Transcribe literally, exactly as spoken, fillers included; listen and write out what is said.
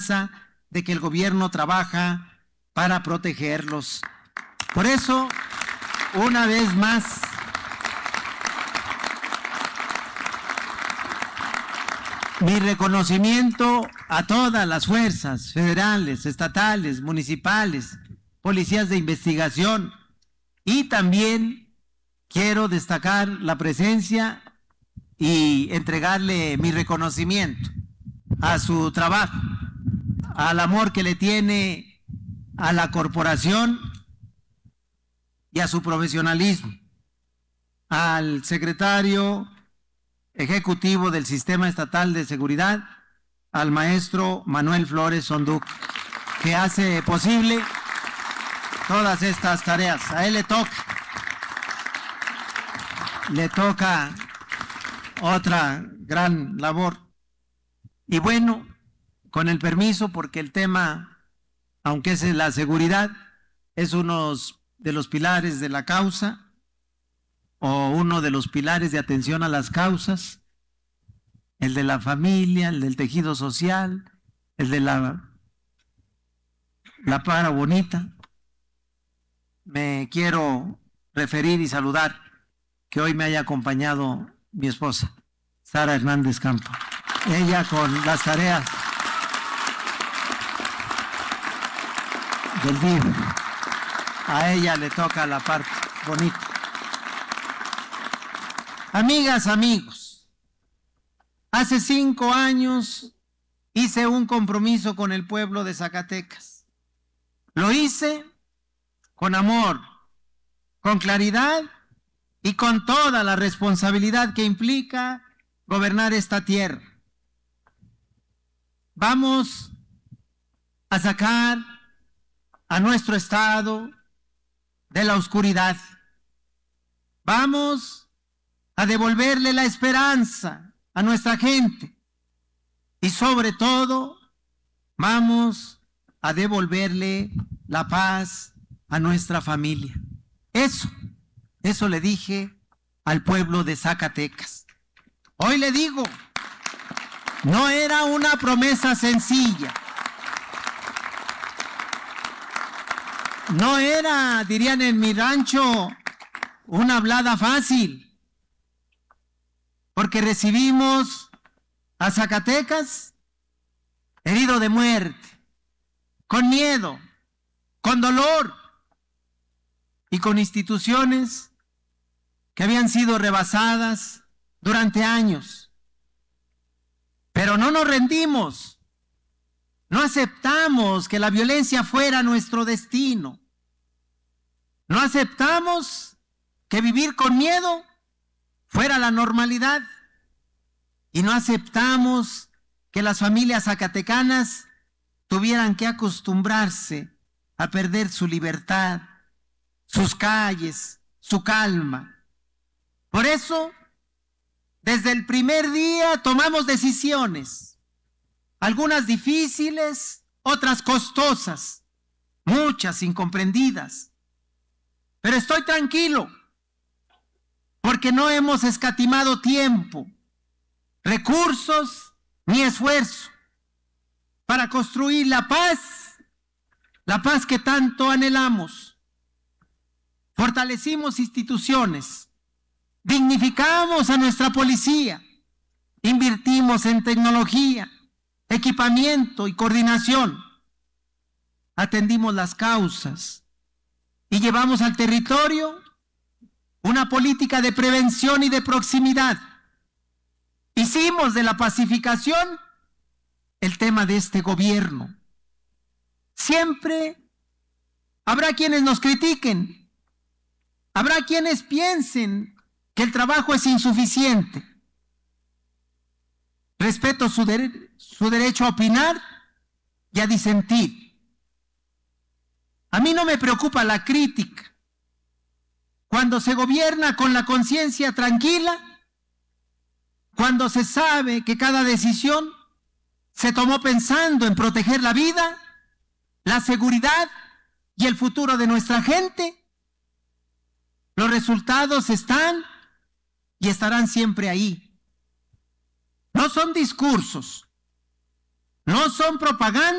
de que el gobierno trabaja para protegerlos. Por eso, una vez más, mi reconocimiento a todas las fuerzas federales, estatales, municipales, policías de investigación, y también quiero destacar la presencia y entregarle mi reconocimiento a su trabajo, al amor que le tiene a la corporación y a su profesionalismo, al secretario ejecutivo del Sistema Estatal de Seguridad, al maestro Manuel Flores Sonduc, que hace posible todas estas tareas. A él le toca, le toca otra gran labor. Y bueno, con el permiso, porque el tema, aunque es la seguridad, es uno de los pilares de la causa, o uno de los pilares de atención a las causas, el de la familia, el del tejido social, el de la, la para bonita. Me quiero referir y saludar que hoy me haya acompañado mi esposa, Sara Hernández Campo. Ella con las tareas del día. A ella le toca la parte bonita. Amigas, amigos, hace cinco años hice un compromiso con el pueblo de Zacatecas. Lo hice con amor, con claridad y con toda la responsabilidad que implica gobernar esta tierra. Vamos a sacar a nuestro estado de la oscuridad. Vamos a devolverle la esperanza a nuestra gente y sobre todo vamos a devolverle la paz a nuestra familia. Eso, eso le dije al pueblo de Zacatecas. Hoy le digo, no era una promesa sencilla. No era, dirían en mi rancho, una hablada fácil. Porque recibimos a Zacatecas herido de muerte, con miedo, con dolor y con instituciones que habían sido rebasadas durante años. Pero no nos rendimos, no aceptamos que la violencia fuera nuestro destino, no aceptamos que vivir con miedo fuera la normalidad y no aceptamos que las familias zacatecanas tuvieran que acostumbrarse a perder su libertad, sus calles, su calma. Por eso, desde el primer día tomamos decisiones, algunas difíciles, otras costosas, muchas incomprendidas. Pero estoy tranquilo, porque no hemos escatimado tiempo, recursos ni esfuerzo para construir la paz, la paz que tanto anhelamos. Fortalecimos instituciones, dignificamos a nuestra policía, invertimos en tecnología, equipamiento y coordinación, atendimos las causas y llevamos al territorio una política de prevención y de proximidad. Hicimos de la pacificación el tema de este gobierno. Siempre habrá quienes nos critiquen, habrá quienes piensen que el trabajo es insuficiente. Respeto su, de- su derecho a opinar y a disentir. A mí no me preocupa la crítica. Cuando se gobierna con la conciencia tranquila, cuando se sabe que cada decisión se tomó pensando en proteger la vida, la seguridad y el futuro de nuestra gente, los resultados están y estarán siempre ahí. No son discursos, No son propaganda.